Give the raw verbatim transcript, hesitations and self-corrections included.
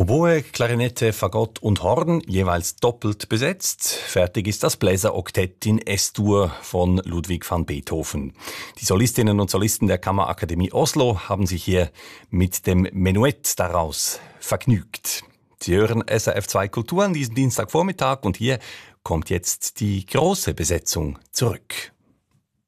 Oboe, Klarinette, Fagott und Horn, jeweils doppelt besetzt. Fertig ist das Bläseroktett in S-Dur von Ludwig van Beethoven. Die Solistinnen und Solisten der Kammerakademie Oslo haben sich hier mit dem Menuett daraus vergnügt. Sie hören S R F zwei Kultur an diesem Dienstagvormittag und hier kommt jetzt die große Besetzung zurück.